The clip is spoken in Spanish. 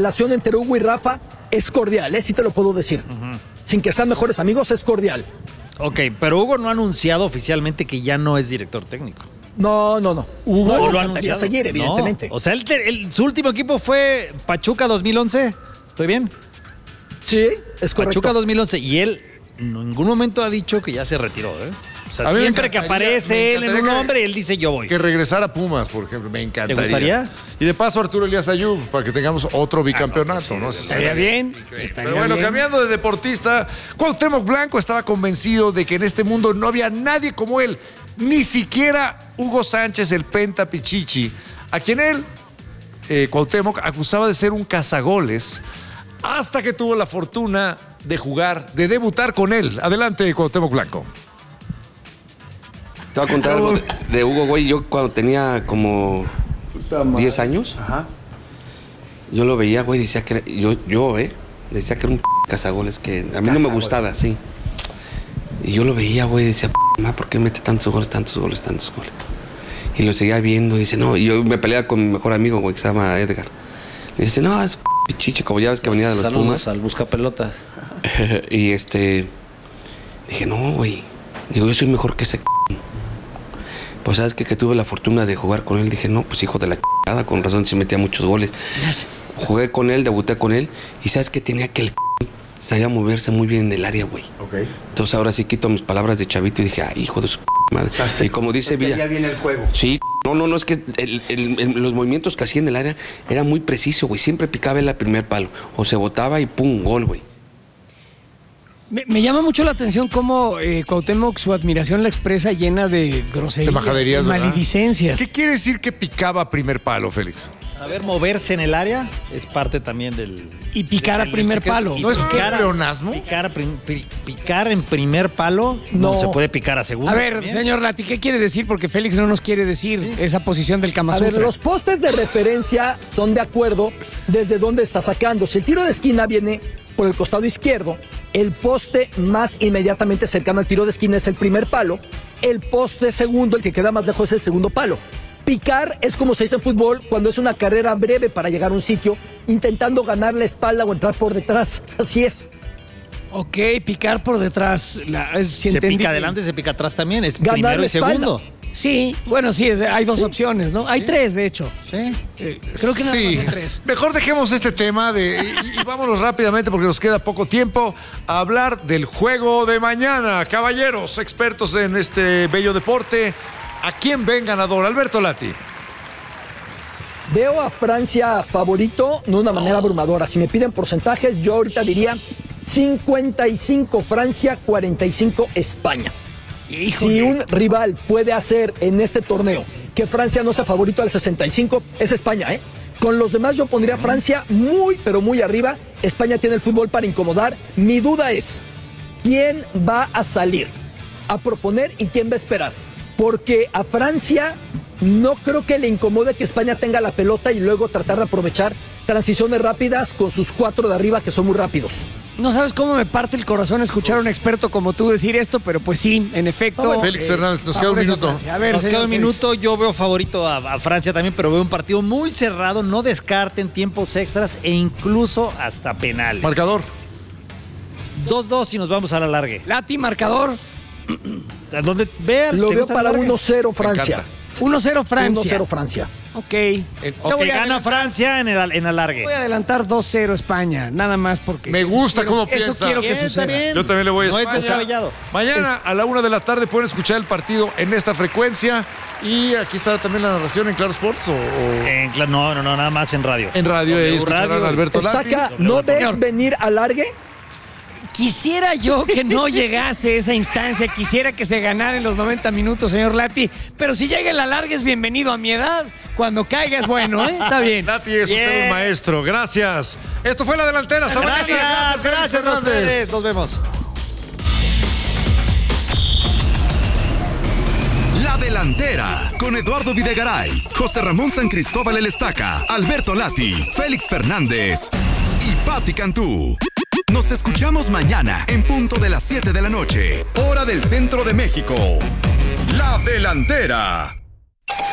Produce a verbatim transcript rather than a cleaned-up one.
relación entre Hugo y Rafa es cordial, ¿eh? Sí te lo puedo decir. Uh-huh. Sin que sean mejores amigos, es cordial. Ok, pero Hugo no ha anunciado oficialmente que ya no es director técnico. No, no, no. Hugo no, lo ha anunciado. Seguir, evidentemente. No. O sea, el, el, su último equipo fue Pachuca dos mil once. ¿Estoy bien? Sí, es correcto. Pachuca dos mil once. Y él en ningún momento ha dicho que ya se retiró, ¿eh? O sea, siempre que aparece él en un nombre, él dice yo voy. Que regresara a Pumas, por ejemplo, me encantaría. ¿Te gustaría? Y de paso Arturo Elías Ayub, para que tengamos otro bicampeonato, ah, no, pues sí, ¿no? Estaría bien. Estaría Pero bueno, bien. Cambiando de deportista, Cuauhtémoc Blanco estaba convencido de que en este mundo no había nadie como él, ni siquiera Hugo Sánchez, el Penta Pichichi, a quien él, eh, Cuauhtémoc, acusaba de ser un cazagoles, hasta que tuvo la fortuna de jugar, de debutar con él. Adelante, Cuauhtémoc Blanco. Te voy a contar algo de, de Hugo, güey. Yo cuando tenía como diez años, Ajá. yo lo veía, güey, decía que era, yo, yo, eh, decía que era un p cazagoles, que a mí no me gustaba, sí. Y yo lo veía, güey, decía, p ¿por qué mete tantos goles, tantos goles, tantos goles? Y lo seguía viendo y dice, no, y yo me peleaba con mi mejor amigo, güey, que se llama Edgar. Le dice, no, es pichiche, como ya ves que venía de los Saludos Pumas. al buscapelotas. Y este, dije, no, güey, digo, yo soy mejor que ese c. Pues sabes que, que tuve la fortuna de jugar con él, dije, no, pues hijo de la c***ada, con razón se metía muchos goles. Jugué con él, debuté con él, y sabes que tenía que el c... sabía moverse muy bien en el área, güey. Okay. Entonces ahora sí quito mis palabras de chavito y dije, ay, hijo de su madre. O sea, y como dice Villa, ya viene el juego. Sí, no, no, no, es que el, el, el, los movimientos que hacía en el área era muy preciso, güey. Siempre picaba el primer palo, o se botaba y pum, gol, güey. Me, me llama mucho la atención cómo eh, Cuauhtémoc su admiración la expresa llena de groserías, De majaderías, de ¿verdad? maledicencias. ¿Qué quiere decir que picaba primer palo, Félix? A ver, moverse en el área es parte también del... Y picar del, a primer secreto. palo. Y ¿No es picar, pleonasmo? Picar, prim, pi, picar en primer palo no. no se puede picar a segundo. A ver, también. señor Lati, ¿qué quiere decir? Porque Félix no nos quiere decir sí. esa posición del Kama A Sutra. ver, los postes de referencia son de acuerdo desde dónde está sacando. Si el tiro de esquina viene por el costado izquierdo, el poste más inmediatamente cercano al tiro de esquina es el primer palo, el poste segundo, el que queda más lejos, es el segundo palo. Picar es como se dice en fútbol cuando es una carrera breve para llegar a un sitio, intentando ganar la espalda o entrar por detrás. Así es. Ok, picar por detrás. La, es, si se entendí. pica adelante, se pica atrás también. Es Ganar primero la y espalda. segundo. Sí, bueno, sí, es, hay dos sí. opciones, ¿no? Hay sí. tres, de hecho. Sí. Eh, creo que nada sí. más hay tres. Mejor dejemos este tema de, y, y vámonos rápidamente porque nos queda poco tiempo a hablar del juego de mañana. Caballeros, expertos en este bello deporte, ¿a quién ven ganador? Alberto Lati. Veo a Francia favorito, no de una manera abrumadora. Si me piden porcentajes, yo ahorita diría cincuenta y cinco Francia, cuarenta y cinco España. Híjole. Si un rival puede hacer en este torneo que Francia no sea favorito al sesenta y cinco, es España, ¿eh? Con los demás yo pondría a Francia muy, pero muy arriba. España tiene el fútbol para incomodar. Mi duda es, ¿quién va a salir a proponer y quién va a esperar? Porque a Francia no creo que le incomode que España tenga la pelota y luego tratar de aprovechar transiciones rápidas con sus cuatro de arriba que son muy rápidos. No sabes cómo me parte el corazón escuchar a un experto como tú decir esto, pero pues sí, en efecto. Oh, bueno. Félix eh, Fernández, nos queda un minuto. A ver, nos queda un minuto. Yo veo favorito a, a Francia también, pero veo un partido muy cerrado. No descarten tiempos extras e incluso hasta penales. Marcador. dos dos y nos vamos a la largue. Lati, marcador. Donde vean. Lo veo para uno cero Francia. uno cero Francia. uno cero Francia. Ok. Ok, gana Francia en el en alargue. Voy a adelantar dos cero España, nada más porque... Me gusta quiero, cómo eso piensa. Eso quiero que Bien, suceda. bien. Yo también le voy a No España. es descabellado. Mañana a la una de la tarde pueden escuchar el partido en esta frecuencia. Y aquí está también la narración en Claro Sports. O, o... En, no, no, no, nada más en radio. En radio, ahí escucharán radio. a Alberto Lati. Estaca, ¿no ves venir a largue? Quisiera yo que no llegase esa instancia, quisiera que se ganara en los noventa minutos, señor Lati, pero si llega en la larga es bienvenido a mi edad, cuando caiga es bueno, ¿eh? Está bien. Lati es Bien. usted un maestro, gracias. Esto fue La Delantera, hasta mañana. Gracias, gracias a ustedes. Nos vemos. La Delantera, con Eduardo Videgaray, José Ramón San Cristóbal El Estaca, Alberto Lati, Félix Fernández y Pati Cantú. Nos escuchamos mañana en punto de las siete de la noche, hora del centro de México. La Delantera.